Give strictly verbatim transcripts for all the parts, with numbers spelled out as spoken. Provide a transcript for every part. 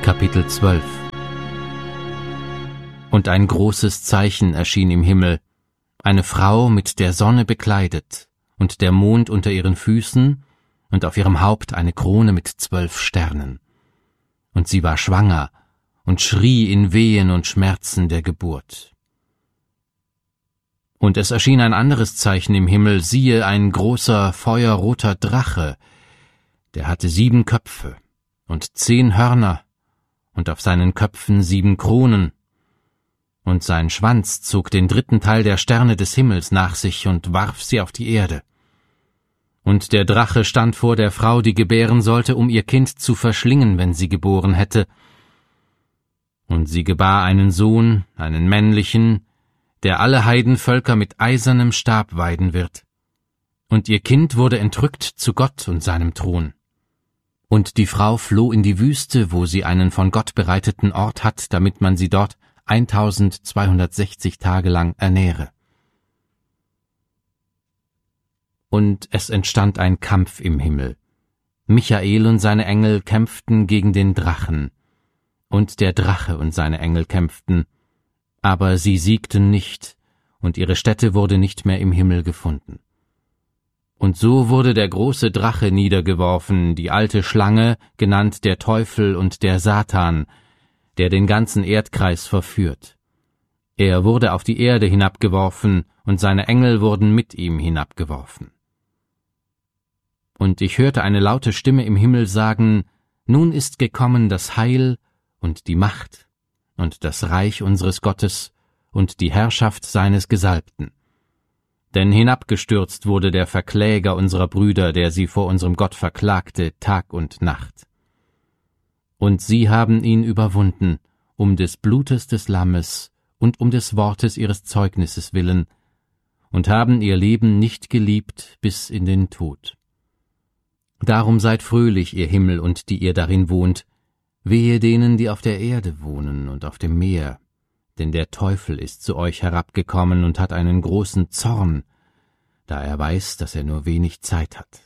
Kapitel zwölf. Und ein großes Zeichen erschien im Himmel, eine Frau mit der Sonne bekleidet und der Mond unter ihren Füßen und auf ihrem Haupt eine Krone mit zwölf Sternen. Und sie war schwanger und schrie in Wehen und Schmerzen der Geburt. Und es erschien ein anderes Zeichen im Himmel, siehe, ein großer, feuerroter Drache, der hatte sieben Köpfe und zehn Hörner und auf seinen Köpfen sieben Kronen, und sein Schwanz zog den dritten Teil der Sterne des Himmels nach sich und warf sie auf die Erde. Und der Drache stand vor der Frau, die gebären sollte, um ihr Kind zu verschlingen, wenn sie geboren hätte. Und sie gebar einen Sohn, einen männlichen, der alle Heidenvölker mit eisernem Stab weiden wird. Und ihr Kind wurde entrückt zu Gott und seinem Thron. Und die Frau floh in die Wüste, wo sie einen von Gott bereiteten Ort hat, damit man sie dort eintausendzweihundertsechzig Tage lang ernähre. Und es entstand ein Kampf im Himmel. Michael und seine Engel kämpften gegen den Drachen, und der Drache und seine Engel kämpften, aber sie siegten nicht, und ihre Stätte wurde nicht mehr im Himmel gefunden. Und so wurde der große Drache niedergeworfen, die alte Schlange, genannt der Teufel und der Satan, der den ganzen Erdkreis verführt. Er wurde auf die Erde hinabgeworfen, und seine Engel wurden mit ihm hinabgeworfen. Und ich hörte eine laute Stimme im Himmel sagen, nun ist gekommen das Heil und die Macht und das Reich unseres Gottes und die Herrschaft seines Gesalbten. Denn hinabgestürzt wurde der Verkläger unserer Brüder, der sie vor unserem Gott verklagte, Tag und Nacht. Und sie haben ihn überwunden, um des Blutes des Lammes und um des Wortes ihres Zeugnisses willen, und haben ihr Leben nicht geliebt bis in den Tod. Darum seid fröhlich, ihr Himmel und die ihr darin wohnt, wehe denen, die auf der Erde wohnen und auf dem Meer, denn der Teufel ist zu euch herabgekommen und hat einen großen Zorn, da er weiß, dass er nur wenig Zeit hat.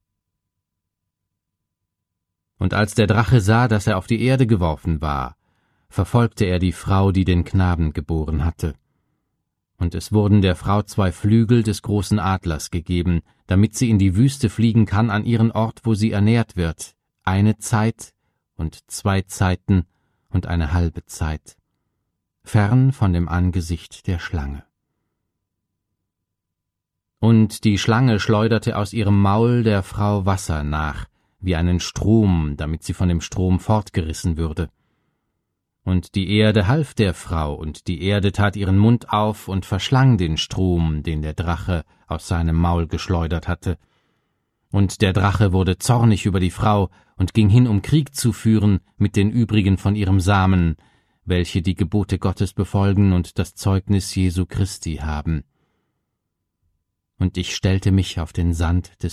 Und als der Drache sah, dass er auf die Erde geworfen war, verfolgte er die Frau, die den Knaben geboren hatte. Und es wurden der Frau zwei Flügel des großen Adlers gegeben, damit sie in die Wüste fliegen kann an ihren Ort, wo sie ernährt wird, eine Zeit und zwei Zeiten und eine halbe Zeit, fern von dem Angesicht der Schlange. Und die Schlange schleuderte aus ihrem Maul der Frau Wasser nach, wie einen Strom, damit sie von dem Strom fortgerissen würde. Und die Erde half der Frau, und die Erde tat ihren Mund auf und verschlang den Strom, den der Drache aus seinem Maul geschleudert hatte. Und der Drache wurde zornig über die Frau und ging hin, um Krieg zu führen mit den übrigen von ihrem Samen, welche die Gebote Gottes befolgen und das Zeugnis Jesu Christi haben. Und ich stellte mich auf den Sand des